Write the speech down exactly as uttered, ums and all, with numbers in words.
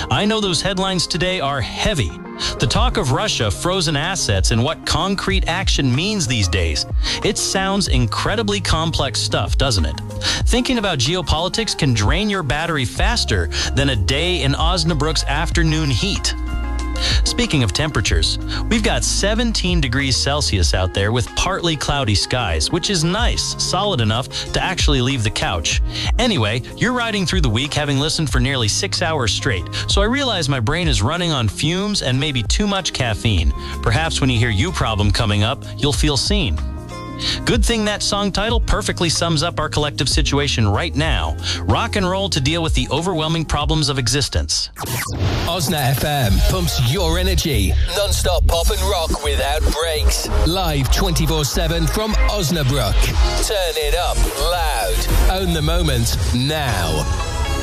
I know those headlines today are heavy. The talk of Russia, frozen assets, and what concrete action means these days. It sounds incredibly complex stuff, doesn't it? Thinking about geopolitics can drain your battery faster than a day in Osnabrück's afternoon heat. Speaking of temperatures, we've got seventeen degrees Celsius out there with partly cloudy skies, which is nice, solid enough to actually leave the couch. Anyway, you're riding through the week having listened for nearly six hours straight, so I realize my brain is running on fumes and maybe too much caffeine. Perhaps when you hear "You Problem" coming up, you'll feel seen. Good thing that song title perfectly sums up our collective situation right now. Rock and roll to deal with the overwhelming problems of existence. Osna F M pumps your energy. Non-stop pop and rock without breaks. Live twenty-four seven from Osnabrück. Turn it up loud. Own the moment now.